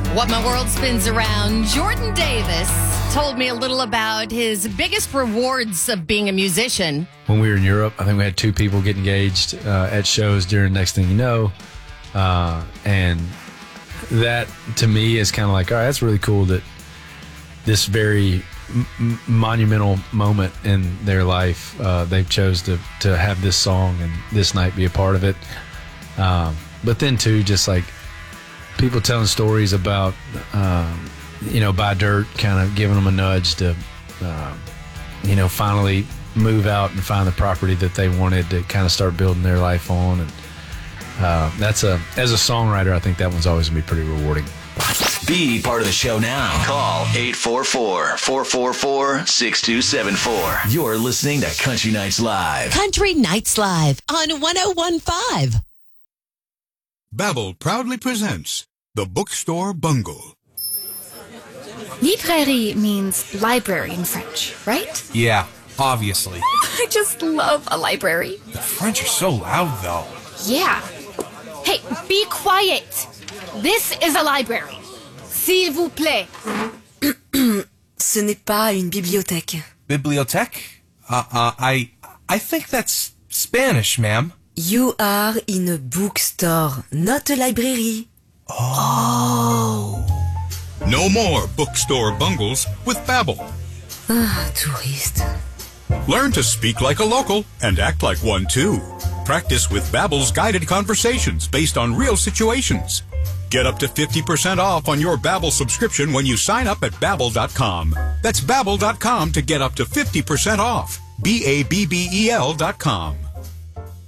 What My World Spins Around. Jordan Davis told me a little about his biggest rewards of being a musician. When we were in Europe, I think we had 2 people get engaged at shows during Next Thing You Know. And that, to me, is kind of like, all right, that's really cool that this very monumental moment in their life, they've chose to have this song and this night be a part of it. But then, too, just like people telling stories about, Buy Dirt kind of giving them a nudge to, finally move out and find the property that they wanted to kind of start building their life on. And as a songwriter, I think that one's always going to be pretty rewarding. Be part of the show now. Call 844-444-6274. You're listening to Country Nights Live. Country Nights Live on 101.5. Babbel proudly presents The Bookstore Bungle. Librairie means library in French, right? Yeah, obviously. I just love a library. The French are so loud, though. Yeah. Hey, be quiet. This is a library. S'il vous plaît. Ce n'est pas une bibliothèque. Bibliothèque? I think that's Spanish, ma'am. You are in a bookstore, not a library. Oh. No more bookstore bungles with Babbel. Touriste. Learn to speak like a local and act like one too. Practice with Babbel's guided conversations based on real situations. Get up to 50% off on your Babbel subscription when you sign up at Babbel.com. That's Babbel.com to get up to 50% off. BABBEL.com.